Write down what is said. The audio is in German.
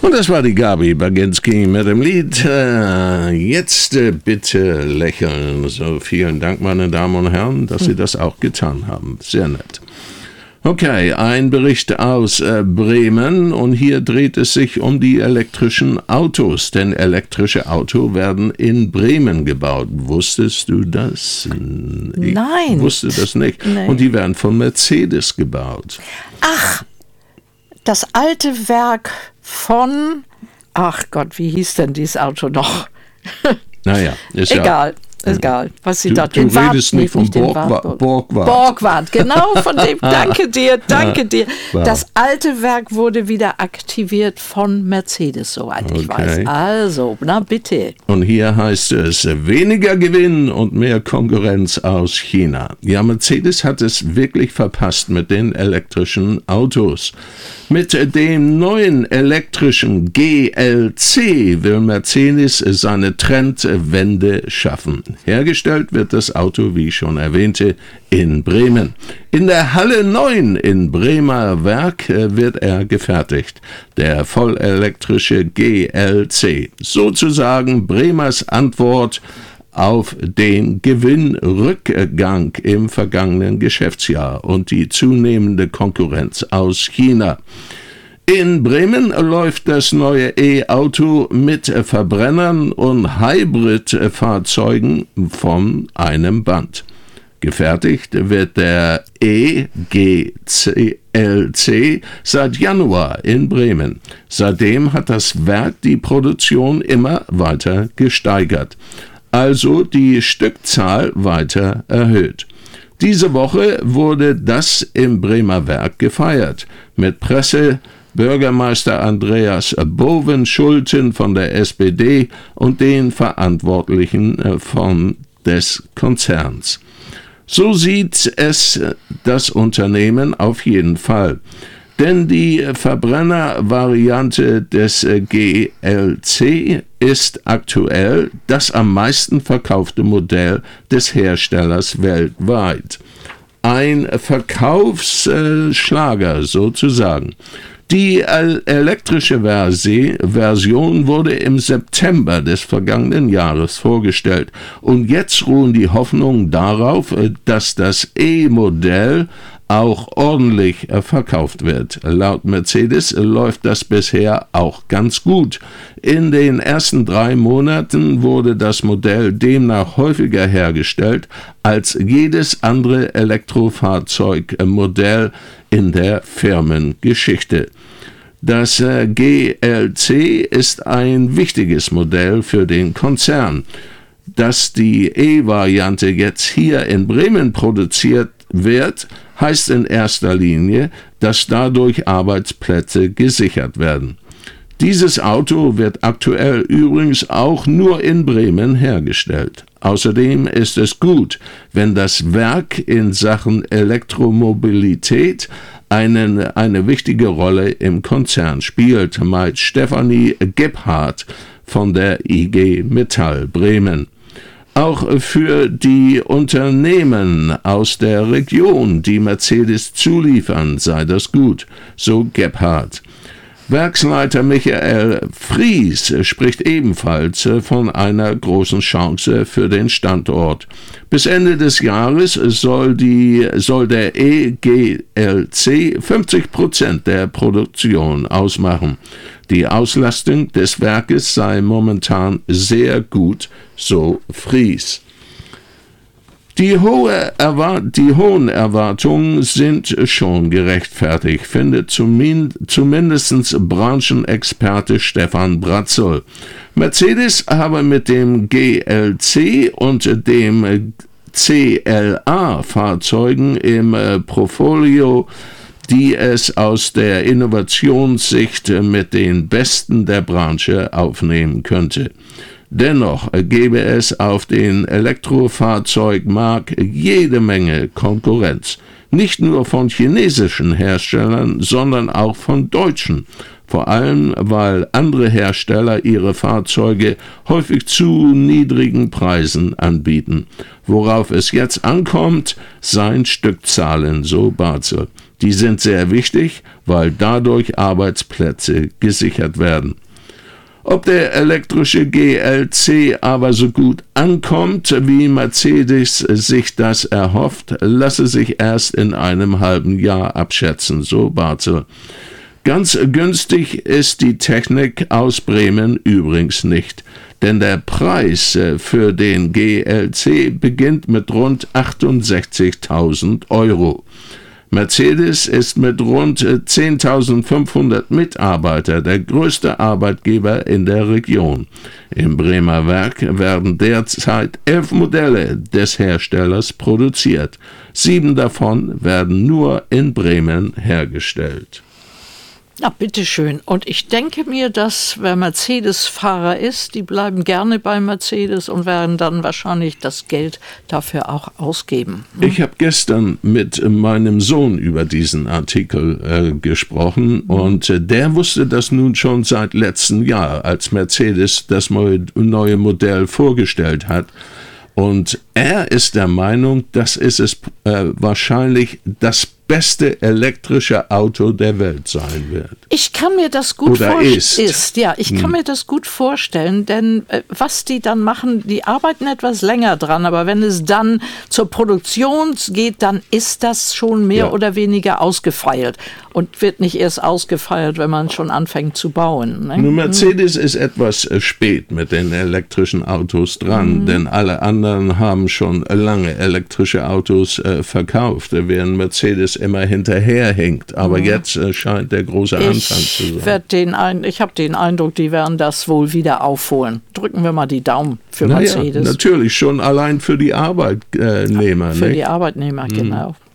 Und das war die Gabi Baginski mit dem Lied Jetzt bitte lächeln. So, vielen Dank, meine Damen und Herren, dass Sie das auch getan haben. Sehr nett. Okay, ein Bericht aus Bremen und hier dreht es sich um die elektrischen Autos, denn elektrische Autos werden in Bremen gebaut. Wusstest du das? Nein. Ich wusste das nicht. Nein. Und die werden von Mercedes gebaut. Ach, das alte Werk von, ach Gott, wie hieß denn dieses Auto noch? Naja, ist Egal. Egal, was sie da... Du redest nicht vom Borgward. Borgward, genau, von dem. Danke dir. Wow. Das alte Werk wurde wieder aktiviert von Mercedes, soweit ich weiß. Also, na bitte. Und hier heißt es, weniger Gewinn und mehr Konkurrenz aus China. Ja, Mercedes hat es wirklich verpasst mit den elektrischen Autos. Mit dem neuen elektrischen GLC will Mercedes seine Trendwende schaffen. Hergestellt wird das Auto, wie ich schon erwähnte, in Bremen. In der Halle 9 in Bremer Werk wird er gefertigt. Der vollelektrische GLC. Sozusagen Bremers Antwort auf den Gewinnrückgang im vergangenen Geschäftsjahr und die zunehmende Konkurrenz aus China. In Bremen läuft das neue E-Auto mit Verbrennern und Hybridfahrzeugen von einem Band. Gefertigt wird der EGLC seit Januar in Bremen. Seitdem hat das Werk die Produktion immer weiter gesteigert, also die Stückzahl weiter erhöht. Diese Woche wurde das im Bremer Werk gefeiert, mit Bürgermeister Andreas Boven-Schulten von der SPD und den Verantwortlichen des Konzerns. So sieht es das Unternehmen auf jeden Fall. Denn die Verbrennervariante des GLC ist aktuell das am meisten verkaufte Modell des Herstellers weltweit. Ein Verkaufsschlager sozusagen. Die elektrische Version wurde im September des vergangenen Jahres vorgestellt und jetzt ruhen die Hoffnungen darauf, dass das E-Modell auch ordentlich verkauft wird. Laut Mercedes läuft das bisher auch ganz gut. In den ersten 3 Monaten wurde das Modell demnach häufiger hergestellt als jedes andere Elektrofahrzeugmodell in der Firmengeschichte. Das GLC ist ein wichtiges Modell für den Konzern. Dass die E-Variante jetzt hier in Bremen produziert wird, heißt in erster Linie, dass dadurch Arbeitsplätze gesichert werden. Dieses Auto wird aktuell übrigens auch nur in Bremen hergestellt. Außerdem ist es gut, wenn das Werk in Sachen Elektromobilität eine wichtige Rolle im Konzern spielt, meint Stefanie Gebhardt von der IG Metall Bremen. Auch für die Unternehmen aus der Region, die Mercedes zuliefern, sei das gut, so Gebhardt. Werksleiter Michael Fries spricht ebenfalls von einer großen Chance für den Standort. Bis Ende des Jahres soll der EGLC 50% der Produktion ausmachen. Die Auslastung des Werkes sei momentan sehr gut, so Fries. Die hohen Erwartungen sind schon gerechtfertigt, findet zumindest Branchenexperte Stefan Bratzel. Mercedes habe mit dem GLC und dem CLA-Fahrzeugen im Portfolio, die es aus der Innovationssicht mit den Besten der Branche aufnehmen könnte. Dennoch gäbe es auf den Elektrofahrzeugmarkt jede Menge Konkurrenz. Nicht nur von chinesischen Herstellern, sondern auch von deutschen. Vor allem, weil andere Hersteller ihre Fahrzeuge häufig zu niedrigen Preisen anbieten. Worauf es jetzt ankommt, seien Stückzahlen, so Barzel. Die sind sehr wichtig, weil dadurch Arbeitsplätze gesichert werden. Ob der elektrische GLC aber so gut ankommt, wie Mercedes sich das erhofft, lasse sich erst in einem halben Jahr abschätzen, so Barzel. Ganz günstig ist die Technik aus Bremen übrigens nicht, denn der Preis für den GLC beginnt mit rund 68.000 €. Mercedes ist mit rund 10.500 Mitarbeitern der größte Arbeitgeber in der Region. Im Bremer Werk werden derzeit 11 Modelle des Herstellers produziert. 7 davon werden nur in Bremen hergestellt. Na, bitteschön. Und ich denke mir, dass wer Mercedes-Fahrer ist, die bleiben gerne bei Mercedes und werden dann wahrscheinlich das Geld dafür auch ausgeben. Ich habe gestern mit meinem Sohn über diesen Artikel gesprochen und der wusste das nun schon seit letztem Jahr, als Mercedes das neue Modell vorgestellt hat. Und er ist der Meinung, dass es wahrscheinlich das beste elektrische Auto der Welt sein wird. Ich kann mir das gut vorstellen. Ich kann mir das gut vorstellen, denn was die dann machen, die arbeiten etwas länger dran, aber wenn es dann zur Produktion geht, dann ist das schon mehr oder weniger ausgefeilt und wird nicht erst ausgefeilt, wenn man schon anfängt zu bauen. Ne? Nun, Mercedes ist etwas spät mit den elektrischen Autos dran, denn alle anderen haben schon lange elektrische Autos verkauft, während Mercedes immer hinterherhinkt. Aber jetzt scheint der große Anfang zu sein. Ich habe den Eindruck, die werden das wohl wieder aufholen. Drücken wir mal die Daumen für Mercedes. Natürlich, schon allein für die Arbeitnehmer. Für die Arbeitnehmer, genau.